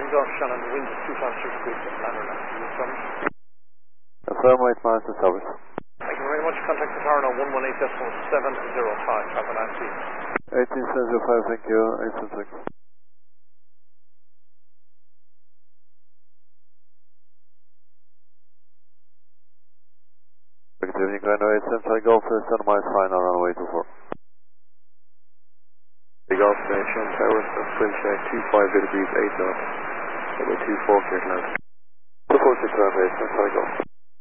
Golf Shannon, the wind is 256 degrees to planner now. Affirm right master service. Thank you very much. Contact the tower now 118.705. Have a nice evening. 18705, thank you. 876. Good evening, Rhino 875 Golf, Sun miles final, runway 24. Golf Nation Tower, Sunshine 250 degrees, 8 knots, runway 24, clear to land. 246 runway 875 Golf.